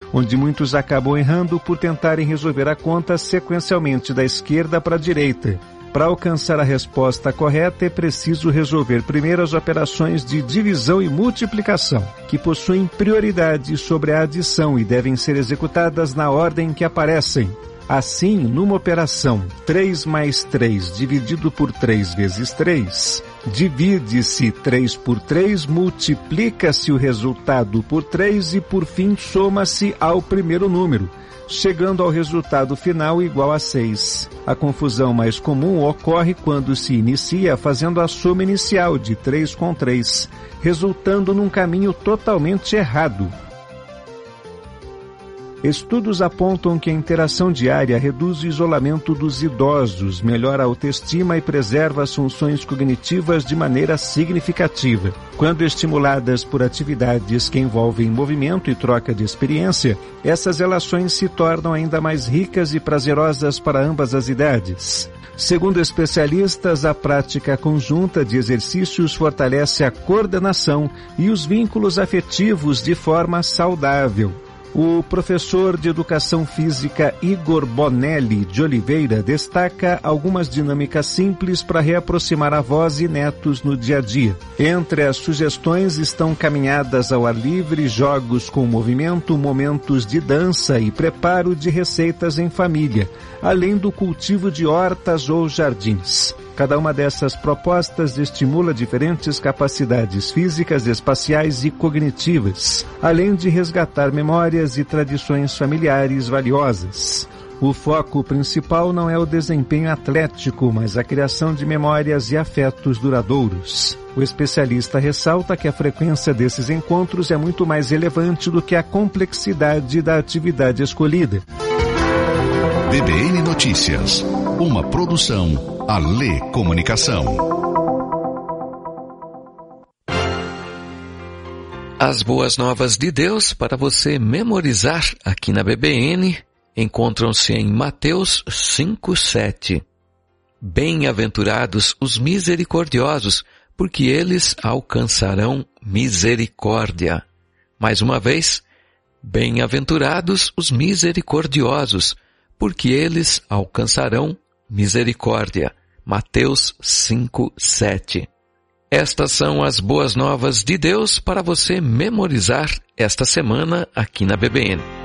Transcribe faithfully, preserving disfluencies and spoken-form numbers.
onde muitos acabam errando por tentarem resolver a conta sequencialmente da esquerda para a direita. Para alcançar a resposta correta, é preciso resolver primeiro as operações de divisão e multiplicação, que possuem prioridade sobre a adição e devem ser executadas na ordem que aparecem. Assim, numa operação três mais três dividido por três vezes três, divide-se três por três, multiplica-se o resultado por três e, por fim, soma-se ao primeiro número, chegando ao resultado final igual a seis. A confusão mais comum ocorre quando se inicia fazendo a soma inicial de três com três, resultando num caminho totalmente errado. Estudos apontam que a interação diária reduz o isolamento dos idosos, melhora a autoestima e preserva as funções cognitivas de maneira significativa. Quando estimuladas por atividades que envolvem movimento e troca de experiência, essas relações se tornam ainda mais ricas e prazerosas para ambas as idades. Segundo especialistas, a prática conjunta de exercícios fortalece a coordenação e os vínculos afetivos de forma saudável. O professor de Educação Física Igor Bonelli de Oliveira destaca algumas dinâmicas simples para reaproximar avós e netos no dia a dia. Entre as sugestões estão caminhadas ao ar livre, jogos com movimento, momentos de dança e preparo de receitas em família, além do cultivo de hortas ou jardins. Cada uma dessas propostas estimula diferentes capacidades físicas, espaciais e cognitivas, além de resgatar memórias e tradições familiares valiosas. O foco principal não é o desempenho atlético, mas a criação de memórias e afetos duradouros. O especialista ressalta que a frequência desses encontros é muito mais relevante do que a complexidade da atividade escolhida. B B N Notícias, uma produção Alê Comunicação. As boas novas de Deus para você memorizar aqui na B B N encontram-se em Mateus cinco, sete. Bem-aventurados os misericordiosos, porque eles alcançarão misericórdia. Mais uma vez, bem-aventurados os misericordiosos, porque eles alcançarão misericórdia. Mateus cinco, sete. Estas são as boas novas de Deus para você memorizar esta semana aqui na B B N.